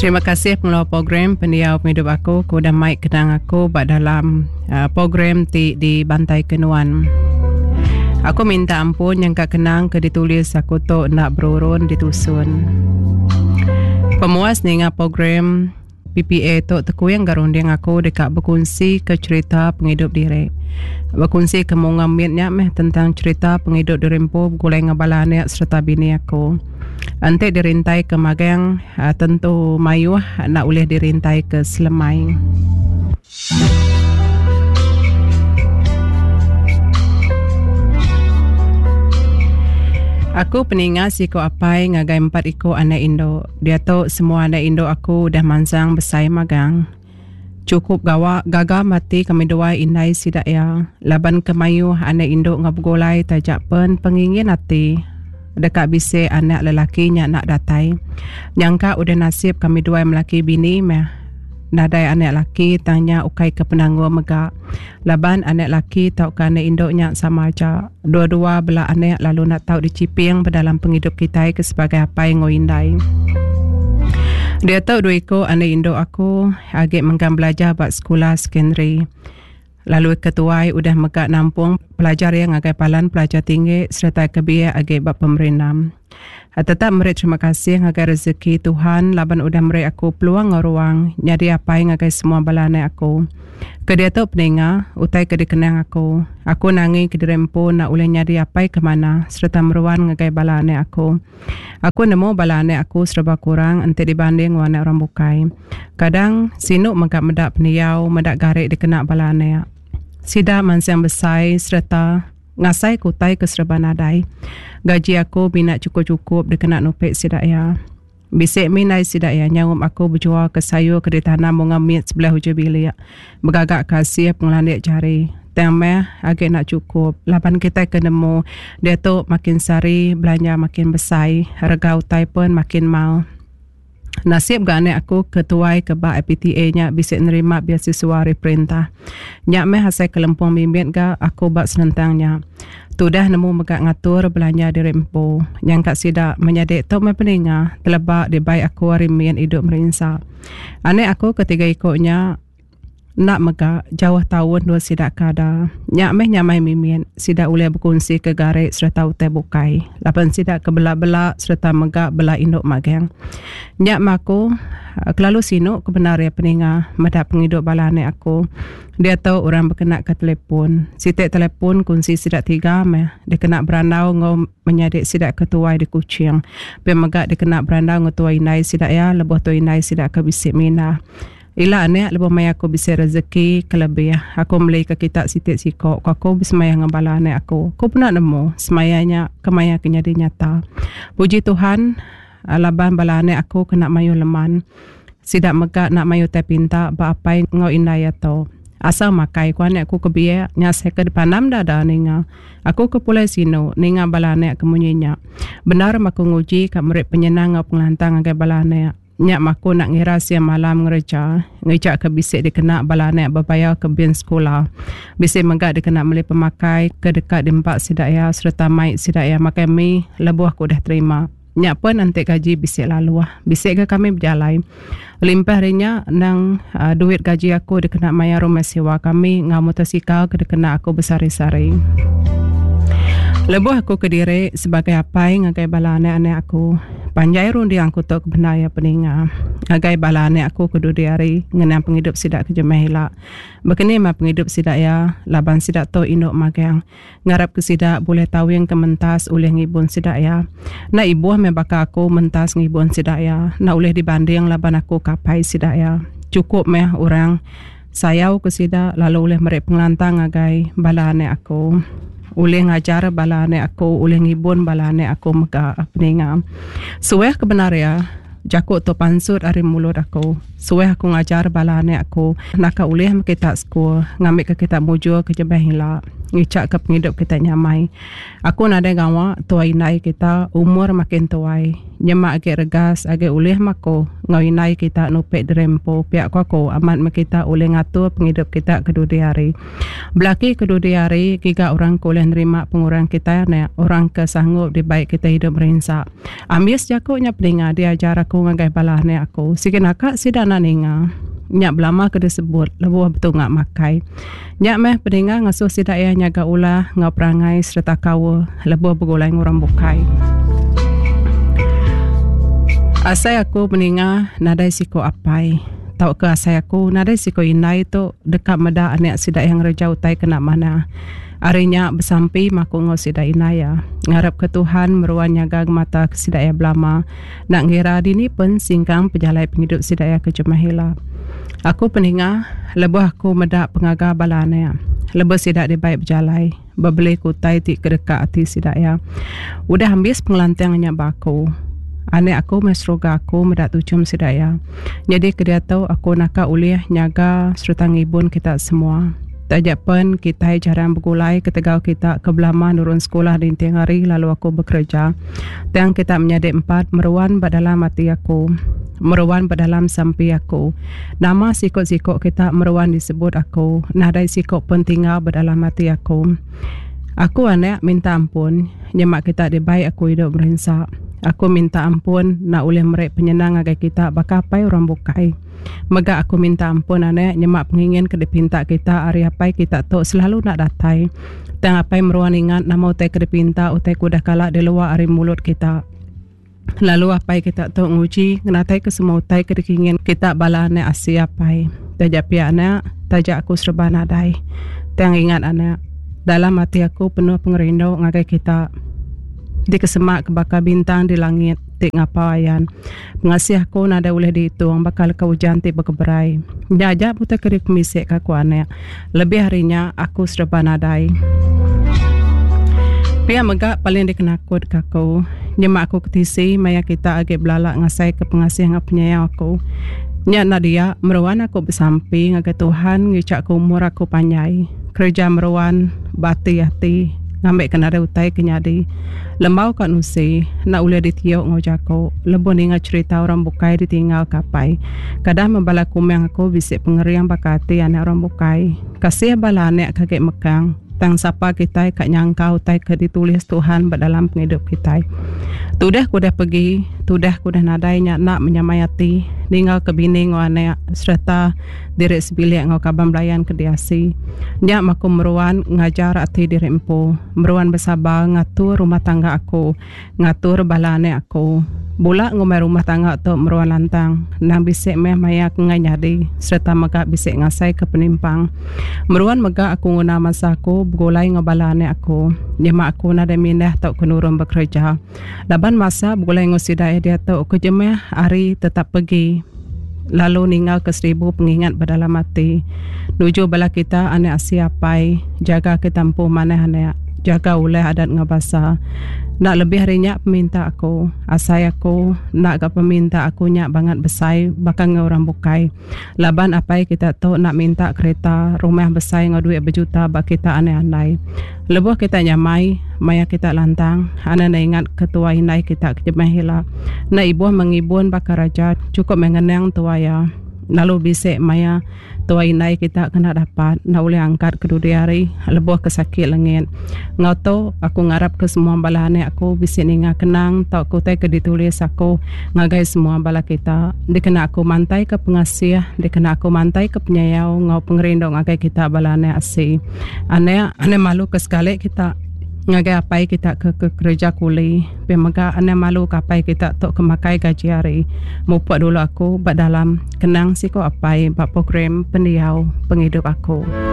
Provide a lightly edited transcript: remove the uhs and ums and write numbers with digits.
Terima kasih pengelola program pendiau penghidup aku. Ku dah mic kenang aku dalam program di Bantai Kenuan. Aku minta ampun yang kak kenang ke ditulis aku tu nak berurun ditusun. Pemuas dengan program PPA tu teku yang garunding aku dekat berkongsi ke cerita penghidup diri. Berkongsi ke mengamitnya tentang cerita penghidup dirimpu gulai ngabalane serta bini aku. Ante dirintai ke magang tentu mayuh nak boleh dirintai ke selemai. Aku peningat si ko apai ngagai 4 iko anak Indo. Dia tu semua anak Indo aku dah mansang besai magang. Cukup gaga mati kami dua indai sidak ya. Laban kemayu anak Indo ngabgolai tajak pen pengingin hati. Dekat bise anak lelaki nak datai. Nyangka udah nasib kami dua melaki bini meh. Nadai anak laki tanya ukai ke penangguh megak. Laban anak laki tahu ke anak induknya sama aja. Dua-dua belah anak lalu nak tahu diciping dalam penghidup kita ke sebagai apa yang ngoindai. Dia tahu dua iko anak induk aku agak menggam belajar buat sekolah sekondari. Lalu ketuai udah megak nampung pelajar yang agak palan pelajar tinggi serta kebiaya agak buat pemerintah. Tetap meri terima kasih agak rezeki Tuhan laban udah meri aku peluang ruang nyari apa yang agak semua balane aku. Kedia tu peninga utai ke dikenang aku. Aku nangi ke dirempu nak boleh nyari apa ke mana serta meruan agak balane aku. Aku nemu balane aku serba kurang ente dibanding wana orang bukai. Kadang sinuk megak medak peniau medak garik dikena balane. Sida mansang besai serta ngasai kutai ke serba nadai. Gaji aku bina cukup-cukup dikena nupik sidak ya. Bisik minai sidak ya nyawum aku berjual ke sayur ke ditanam mengamit sebelah hujung bilik. Bergagak kasih pengelandik jari. Temeh agak nak cukup. Lapan kita kenemu dia tu makin sari belanja makin besai. Harga utai pun makin mau. Nasib gane aku ketuai ke bak PTA nya bisa nerima beasiswa reperintah. Nyak meh hasil kelempong bimbit ga aku bak senentangnya. Tu dah nemu megak ngatur belanja di rempo. Yang kat sidak menyadik tu meh peninga telebak di baik aku rimian hidup merinsa. Anek aku ketiga ikutnya nak megak jauh tahun dua sidak kada. Nyak meh nyamai mimin sidak boleh berkongsi ke garik serta utai bukai. Lapan sidak ke belak-belak serta megak belak induk magang. Nyak maku kelalu sinuk kebenaran peninga medak penghidup balane aku. Dia tahu orang berkenak ke telefon. Sitek telefon kunci sidak 3 meh. Dia kena berandau ngau menyadik sidak ketuai di kucing. Biar megak dia kena berandau ngetuai inai sidak ya. Lebuh tu inai sidak ke bisik mina. Ila anak lepas maya aku bisa rezeki kelebih. Aku beli ke kitab sitik sikok. Aku bisa maya ngabala anak aku. Aku pun nak nemu semayanya kemaya kenyadi nyata. Puji Tuhan, laban bala anak aku kena mayu leman. Sidak megak nak mayu teh pinta ba apa yang ngau indai atau. Asal makai ku anak aku kebiaya nyasai ke depan 6 dada ninga. Aku ke pulai sino ninga bala anak kemunyinya. Benar maku nguji kat merik penyenang ngau pengelantang agai bala anak. Nyak maku nak ngira siang malam ngereja. Ngejak ke bisik dikena bala anak berbayar ke bin sekolah. Bisik megak dikena beli pemakai ke dekat dimpak sidaya serta maik sidaya makai mi lebuh aku dah terima. Nyak pun nanti gaji bisik lalu. Bisik ke kami berjalan. Limpah harinya nang duit gaji aku dikena maya rumah sewa kami ngau motosikal ke dikena aku besar-sari. Lebuh aku ke diri sebagai apa yang ngagai bala anak-anak aku. Panjai rundi aku tok benaya peninga. Ngagai bala anak aku kedua hari ngenang penghidup sidak ke jemahila. Begini mah penghidup sidak ya, laban sidak to induk magang. Ngarap ke sidak boleh tahu yang kementas oleh ngibun sidak ya. Na ibu me baka aku mentas ngibun sidak ya. Na oleh dibanding laban aku kapai sidak ya. Cukup meh orang sayau ke sidak lalu oleh merek pengelantang ngagai bala anak aku. Oleh ngajar balane aku, oleh ngibun balane aku mega peninga. Suweh kebenaran jakuk to pansut ari mulut aku. Suweh aku ngajar balane aku. Naka oleh kita sekolah, ngambil ke kita mujo ke jebahila. ngicak ke penghidup kita nyamai. Aku nada gawa tua inai kita umur makin tuai. Nyemak agak regas agak ulih mako ngau inai kita nupek derempo pihak ko amat kita ulih ngatur penghidup kita kedudi hari. Belaki kedudi hari giga orang boleh nerima pengurang kita ne orang kesanggup di baik kita hidup rinsa. Ambis jako nya pelinga diajar aku ngagai balahne aku. Sikin akak sidana ninga. Nyak belama ke disebut lebuh betul ngak makai. Nyak meh peninga ngasuh sidak ya nyaga ulah ngau perangai serta kawa lebuh begulai ngurang bukai. Asai aku peninga nadai siko apai. Tau ke asai aku nadai siko inai tu dekat meda anak sidak yang rejau tai kena mana. Arinya bersampi maku ngau sidak inaya. Ngarap ke Tuhan meruan nyaga mata ke sidak ya belama. Nak ngira dini pun singkang pejalai penghidup sidak ya ke Jumahila. Aku peninga, lebuh aku medak pengaga balanya. Lebuh sidak di baik berjalai. Berbeli kutai ti kedekat hati sidak ya. Udah habis pengelantangnya baku. Anak aku mesroga aku medak tucum sidak ya. Jadi kedia tahu aku nakak uliah nyaga serta ngibun kita semua. Tajak pun kita jarang bergulai ketegau kita ke belama nurun sekolah di tiang hari lalu aku bekerja. Tiang kita menyadik 4 meruan badalam mati aku. Meruan berdalam sampai aku. Nama sikok-sikok kita meruan disebut aku. Nadai sikok pun tinggal berdalam hati aku. Aku anak minta ampun. Nyemak kita dibaik aku hidup berinsak. Aku minta ampun nak ulih merek penyenang agar kita bakapai orang bukai. Mega aku minta ampun anak nyemak pengingin ke dipinta kita hari apai kita tu selalu nak datai. Tang apai meruan ingat nama utai ke dipinta utai kudah kalak di luar hari mulut kita. Lalu apai kita tu nguji ngenatai ke semua utai ke dikingin kita bala anak asia apai. Tajak pihak anak, tajak aku serba nadai. Tang ingat anak, dalam hati aku penuh pengerindu ngagai kita. Di kesemak kebakar bintang di langit tik ngapawayan. Pengasih aku nada boleh dihitung bakal kau janti berkeberai. Jajak putar kerik misik kaku anak. Lebih harinya aku serba nadai. Pihak megak paling dikenakut kaku. Nyemak aku ketisi maya kita agak belalak ngasai ke pengasih ngap penyayang aku. Nyak Nadia meruan aku bersampi ngagai Tuhan ngicak ku umur aku panjai. Kerja meruan bati hati ngambil kena utai kenyadi. Lembau kat nusi nak ulih ditiok ngojako. Lebih ingat cerita orang bukai ditinggal kapai. Kadang membala kumeng aku bisik pengeriang bakati anak orang bukai. Kasih bala anak kakek mekang. Tang sapa kita kat nyangka utai ke ditulis Tuhan berdalam penghidup kita. Tudah ku dah pergi, tudah ku dah nadai nak menyamayati, ninggal ke bini ngau anak serta diri sebilik ngau kabam belayan ke diasi. Nyak maku meruan ngajar ati diri empu, meruan bersabar ngatur rumah tangga aku, ngatur bala anak aku. Bulak ngumai rumah tangga tu meruan lantang, nang bisik meh maya kengai nyadi, serta megak bisik ngasai ke penimpang. Meruan megak aku nguna masa aku, bergulai ngabala anak aku. Nyemak aku nada mindah tak kenurun bekerja. Laban masa bergulai ngusidai dia tu ke jemeh hari tetap pergi. Lalu ninggal ke 1000 pengingat berdalam hati. Nuju bala kita anak siapai, jaga ketampu mana anak, jaga oleh adat ngabasa. Nak lebih harinya peminta aku, asai aku, nak ke peminta aku nyak banget besai, bakal orang bukai. Laban apai kita tu nak minta kereta, rumah besai ngau duit berjuta bak kita aneh-aneh. Lebuh kita nyamai, maya kita lantang, ana na ingat ketua inai kita ke Jumahila. Na ibu mengibun bakal raja, cukup mengenang tua ya. Lalu bisik maya tua inai kita kena dapat nak boleh angkat kedua hari lebuh kesakit lengit. Ngau tu aku ngarap ke semua bala anak aku bisik ninga kenang tau aku tai ke ditulis aku ngagai semua bala kita. Dikena aku mantai ke pengasih, dikena aku mantai ke penyayau ngau pengerindu ngagai kita bala anak asih. Anak malu ke sekali kita ngagai apai kita ke kerja kuli. Pemaga ane malu kapai kita tok kemakai gaji hari. Mupuk dulu aku bak dalam kenang siko apai bak program pendiau penghidup aku.